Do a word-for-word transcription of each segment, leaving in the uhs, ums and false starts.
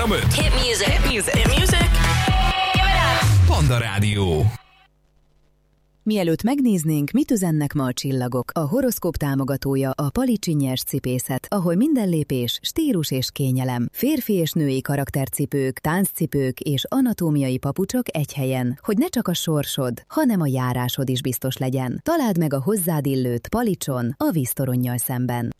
From öt. Hit music. Hit music. Hit music. Panda Rádió. Mielőtt megnéznénk, mit üzennek ma a csillagok, a horoszkóp támogatója a Palicsi Nyers Cipészet, ahol minden lépés stílus és kényelem. Férfi és női karaktercipők, tánccipők és anatómiai papucsok egy helyen, hogy ne csak a sorsod, hanem a járásod is biztos legyen. Találd meg a hozzád illőt Palicson, a víztoronnyal szemben.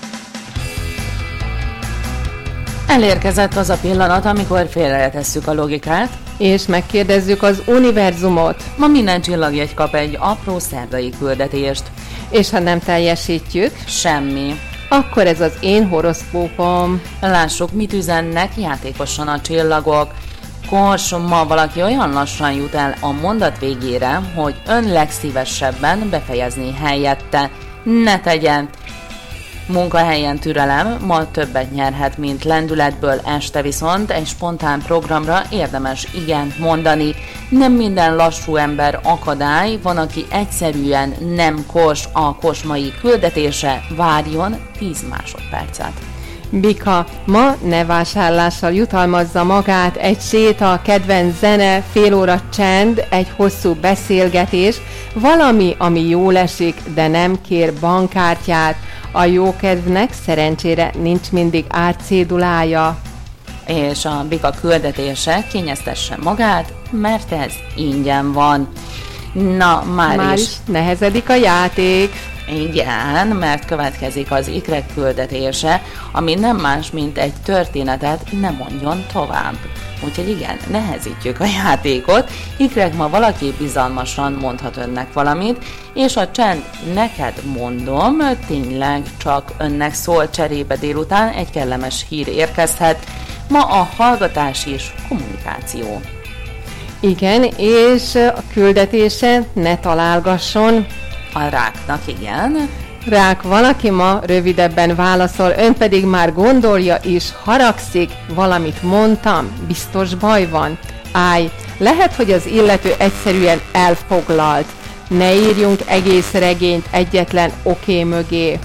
Elérkezett az a pillanat, amikor félretesszük a logikát, és megkérdezzük az univerzumot. Ma minden csillagjegy kap egy apró szerdai küldetést. És ha nem teljesítjük, semmi. Akkor ez az én horoszkópom. Lássuk, mit üzennek játékosan a csillagok. Kors, ma valaki olyan lassan jut el a mondat végére, hogy ön legszívesebben befejezni helyette. Ne tegyen! Munkahelyen türelem, ma többet nyerhet, mint lendületből, este viszont egy spontán programra érdemes igent mondani. Nem minden lassú ember akadály, van, aki egyszerűen nem kos, a kosmai küldetése, várjon tíz másodpercet. Bika, ma ne vásárlással jutalmazza magát, egy séta, kedvenc zene, fél óra csend, egy hosszú beszélgetés, valami, ami jól esik, de nem kér bankkártyát. A jókedvnek szerencsére nincs mindig árcédulája. És a bika küldetése, kényeztesse magát, mert ez ingyen van. Na, már, már is. is nehezedik a játék. Igen, mert következik az ikrek küldetése, ami nem más, mint egy történetet ne mondjon tovább. Úgyhogy igen, nehezítjük a játékot. Ikrek, ma valaki bizalmasan mondhat önnek valamit, és a csend neked mondom, tényleg csak önnek szól, cserébe délután egy kellemes hír érkezhet. Ma a hallgatás is kommunikáció. Igen, és a küldetése ne találgasson. A ráknak, igen. Rák, valaki ma rövidebben válaszol, ön pedig már gondolja és haragszik, valamit mondtam, biztos baj van. Állj, lehet, hogy az illető egyszerűen elfoglalt. Ne írjunk egész regényt egyetlen oké mögé.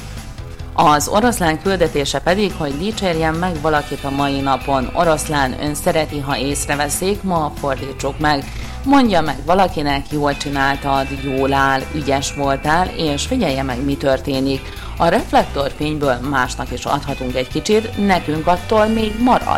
Az oroszlán küldetése pedig, hogy dicsérjen meg valakit a mai napon. Oroszlán, ön szereti, ha észreveszik, ma fordítsuk meg. Mondja meg valakinek, jól csináltad, jól áll, ügyes voltál, és figyelje meg, mi történik. A reflektorfényből másnak is adhatunk egy kicsit, nekünk attól még marad.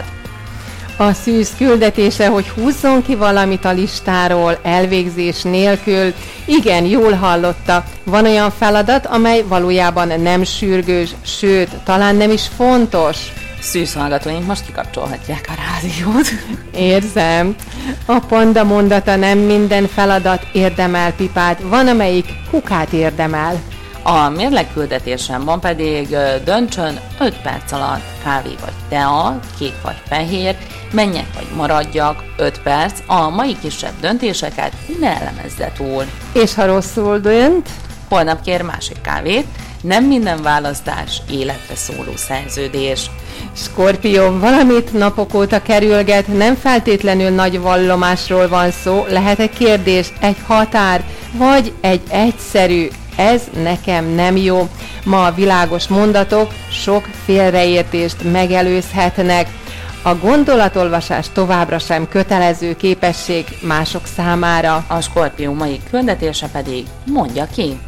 A szűz küldetése, hogy húzzon ki valamit a listáról, elvégzés nélkül. Igen, jól hallotta. Van olyan feladat, amely valójában nem sürgős, sőt, talán nem is fontos. Szűz hallgatóink most kikapcsolhatják a rádiót. Érzem. A panda mondata, nem minden feladat érdemel pipát, van amelyik kukát érdemel. A mérleg küldetésemben pedig döntsön öt perc alatt kávé vagy tea, kék vagy fehér, menjek vagy maradjak, öt perc, a mai kisebb döntéseket ne elemezze túl. És ha rosszul dönt? Holnap kér másik kávét, nem minden választás életre szóló szerződés. Skorpió, valamit napok óta kerülget, nem feltétlenül nagy vallomásról van szó, lehet egy kérdés, egy határ, vagy egy egyszerű, ez nekem nem jó. Ma a világos mondatok sok félreértést megelőzhetnek. A gondolatolvasás továbbra sem kötelező képesség mások számára. A Skorpió mai küldetése pedig mondja ki.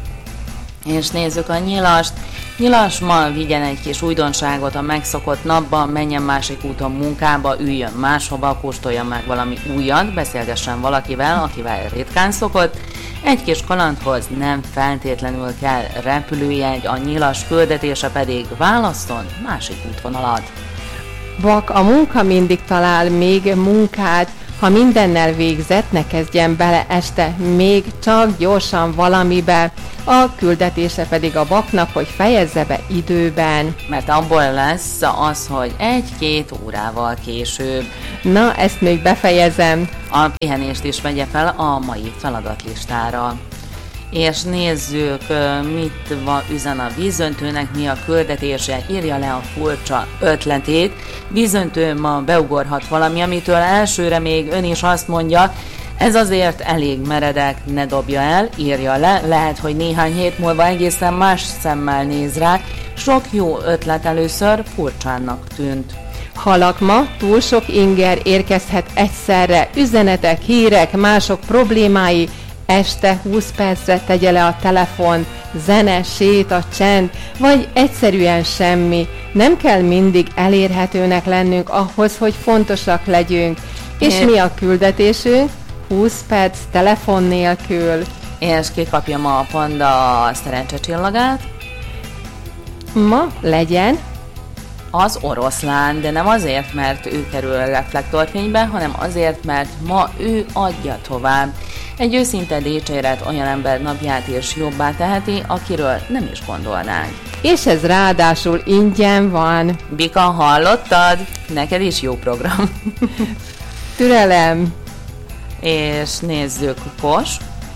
És nézzük a nyilast. Nyilas, ma vigyen egy kis újdonságot a megszokott napban, menjen másik úton munkába, üljön máshova, kóstoljon meg valami újat, beszélgessen valakivel, akivel ritkán szokott. Egy kis kalandhoz nem feltétlenül kell repülőjegy, a nyilas küldetése pedig válasszon másik útvonalat. Vak, a munka mindig talál még munkát, ha mindennel végzett, ne kezdjen bele este, még csak gyorsan valamibe. A küldetése pedig a vaknak, hogy fejezze be időben. Mert abból lesz az, hogy egy-két órával később. Na, ezt még befejezem. A pihenést is vegye fel a mai feladatlistára. És nézzük, mit van üzen a vízöntőnek, mi a küldetése, írja le a furcsa ötletét. Vízöntő ma beugorhat valami, amitől elsőre még ön is azt mondja, ez azért elég meredek, ne dobja el, írja le, lehet, hogy néhány hét múlva egészen más szemmel néz rá, sok jó ötlet először furcsának tűnt. Halakma, túl sok inger érkezhet egyszerre, üzenetek, hírek, mások problémái. Este húsz percre tegye le a telefont, zene, séta, csend, vagy egyszerűen semmi. Nem kell mindig elérhetőnek lennünk ahhoz, hogy fontosak legyünk. És mi a küldetésünk? húsz perc telefon nélkül. És ki kapja ma a panda szerencsecsillagát? Ma legyen az oroszlán, de nem azért, mert ő kerül a reflektorfénybe, hanem azért, mert ma ő adja tovább. Egy őszinte dicséret olyan ember napját is jobbá teheti, akiről nem is gondolnánk. És ez ráadásul ingyen van. Bika, hallottad? Neked is jó program. Türelem. És nézzük Kos.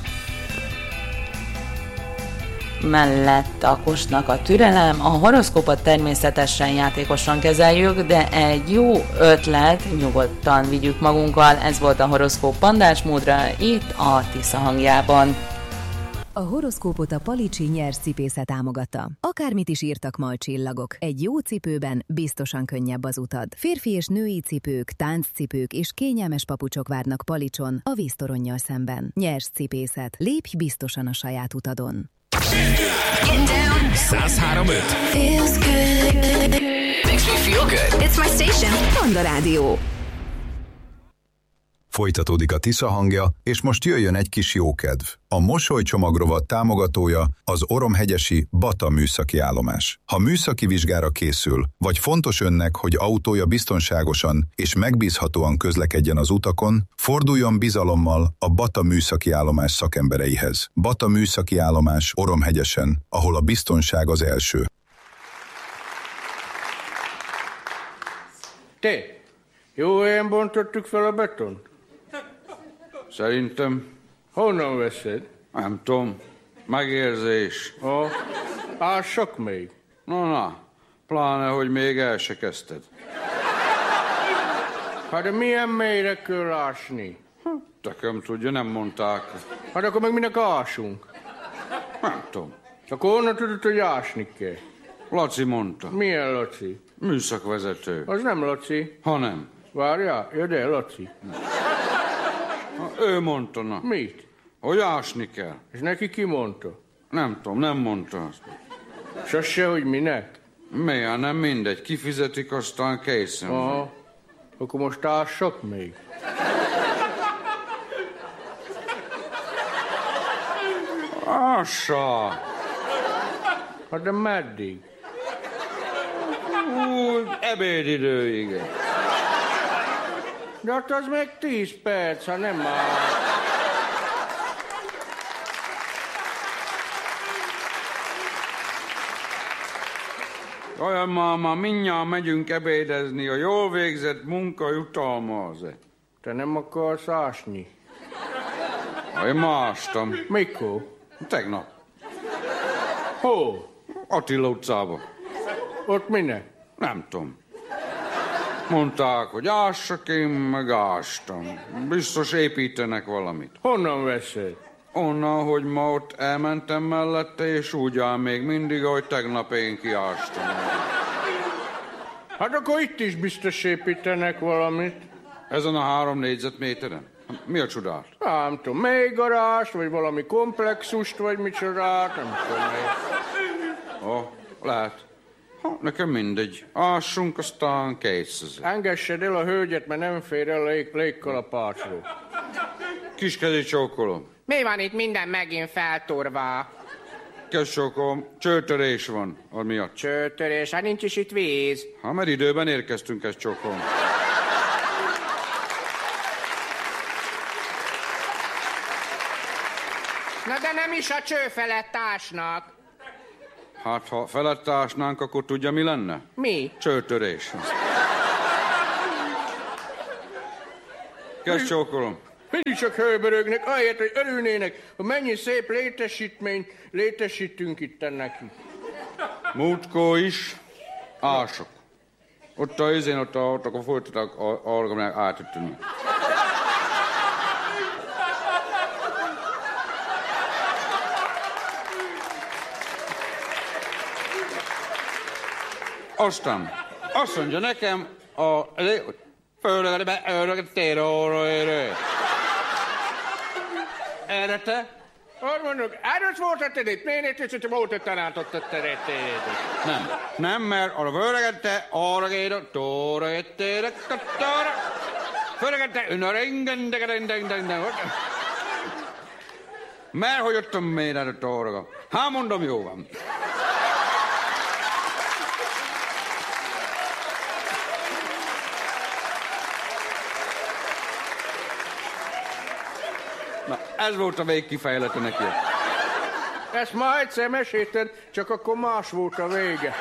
Mellett a Kosnak a türelem, a horoszkópot természetesen játékosan kezeljük, de egy jó ötlet, nyugodtan vigyük magunkkal, ez volt a horoszkóp pandás módra itt a Tisza hangjában. A horoszkópot a Palicsi nyers cipésze támogatta. Akármit is írtak ma a csillagok, egy jó cipőben biztosan könnyebb az utad. Férfi és női cipők, tánccipők és kényelmes papucsok várnak Palicson a víztoronnyal szemben. Nyers cipészet. Lépj biztosan a saját utadon. száz három öt Feels good. Makes me feel good. It's my station. Panda Rádió. Folytatódik a Tisza hangja, és most jöjjön egy kis jókedv. A mosolycsomagrovat támogatója az Oromhegyesi Bata műszaki állomás. Ha műszaki vizsgára készül, vagy fontos önnek, hogy autója biztonságosan és megbízhatóan közlekedjen az utakon, forduljon bizalommal a Bata műszaki állomás szakembereihez. Bata műszaki állomás Oromhegyesen, ahol a biztonság az első. Te, jó helyen bontottuk fel a betont? Szerintem, Honnan veszed? nem tudom, megérzés. Ha, ássak még. Na, na, pláne, hogy még el se kezdted. Hát de milyen mélyre kell ásni? Tekem tudja, nem mondták. Hát akkor meg minek ásunk? Nem tudom. Akkor honnan tudod, hogy ásni kell? Laci mondta. Milyen Laci? Műszakvezető. Az nem Laci. Ha nem. Várjál, jöjj el, Laci. Ha ő mondta, na. Mit? Hogy ásni kell. És neki ki mondta? Nem tudom, nem mondta azt. S az se, hogy minek? Miért nem mindegy, kifizetik, aztán készen. Aha. Akkor most ássak még. Ássa! Hát de meddig? Ú, ebédidőig. De hát az meg tíz perc, ha nem áll. Olyan máma, mindjárt megyünk ebédezni, a jól végzett munka jutalmaz-e. Te nem akarsz ásni? Ha én ma ástam. Mikor? Tegnap. Hol? Attila utcába. Ott minek? Nem tudom. Mondták, hogy ássak, én meg ástam. Biztos építenek valamit. Honnan veszed? Onnan, hogy ma ott elmentem mellette, és úgy áll még mindig, ahogy tegnap én kiástam. Hát akkor itt is biztos építenek valamit. Ezen a három négyzetméteren? Mi a csodát? Nem tudom, mélygarázs, vagy valami komplexust, vagy micsodát, nem tudom még. Ó, lehet. Ha, nekem mindegy. Ássunk, aztán kétszáz. Engessed el a hölgyet, mert nem fér el lég, légkalapácsról. Kiskezi csókolom. Mi van itt minden megint felturva? Kez csókolom, csőtörés van, az miatt. Csőtörés, hát nincs is itt víz. Ha mert időben érkeztünk, ez csókolom. Na de nem is a cső felett ásnak. Hát, ha felett ásnánk, akkor tudja, mi lenne? Mi? Csőtörés. Kez csókolom. Mindig csak hőbörögnek, ahelyett, hogy örülnének, hogy mennyi szép létesítményt létesítünk itt nekik. Múltkor is ások. Ott a izén, ott, a, ott akkor folytatok arra, meg átütünk. Aztán azt mondja nekem, A, főleg, be, öröket téróra érő. Erre te? Azt mondok, erős volt a tedét, miért is, hogy volt a tanátot a tedét? Nem, nem, mert arra főlegette, arra kér, tóra ettére, kattára. Főlegette, ön a ringen, de de de de de mert hogy jöttem még erre tóraga? Hát mondom, jó van. Na, ez volt a végkifejlete neki. Ezt ma egyszer mesélted, csak akkor más volt a vége.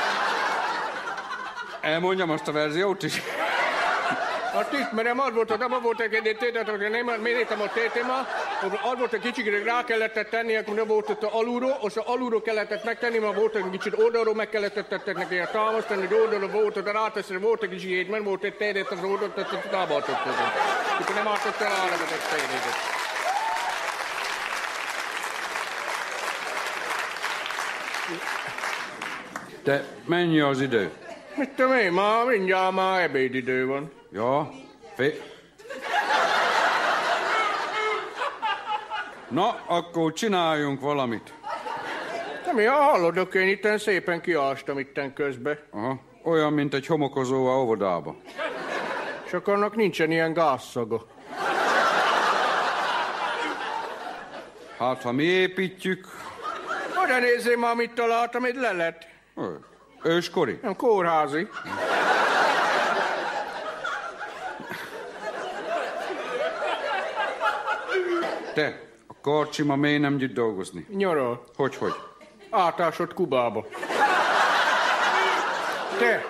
Elmondjam azt a verziót is. Azt ismerem, az volt, abban volt egy tétát, hogy nem mértem a tétéma, az volt egy kicsit, rá kellett tenni, akkor volt ott a alulról, az alulról kellett megtenni, mert volt egy kicsit oldalról meg kellett tenni neki a támasztani, hogy oldalról volt, de ráteszre volt egy kicsit így, mert volt egy tétét, az oldalt, tehát tábaltott közön. Akkor nem álltott el arra, hogy egy tétét. Te, mennyi az idő? Mit tudom én, ma mindjárt már ebédidő van. Ja, fé... Na, akkor csináljunk valamit. Nem, ja, hallodok, én itten szépen kiástam itten közbe. Aha, olyan, mint egy homokozó a óvodába. Csak annak nincsen ilyen gázszaga. Hát, ha mi építjük... Oda nézzél már, mit találtam, egy lelet. Őskori? Nem, kórházi. Te, a Karcsima miért nem gyűjt dolgozni? Nyaral. Hogy, hogy? Átásod Kubába. Te.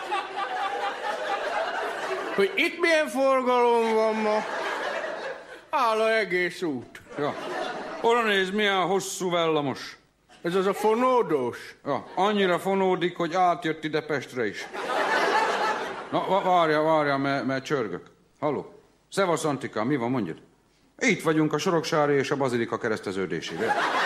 Hogy itt milyen forgalom van ma? Áll a egész út. Ja. Oda nézd, milyen hosszú villamos. Ez az a fonódós? Ja, annyira fonódik, hogy átjött ide Pestre is. Na, várja, várja, mert, mert csörgök. Halló? Szevasz, Antika, mi van, mondjad? Itt vagyunk a Soroksári és a Bazilika kereszteződésére.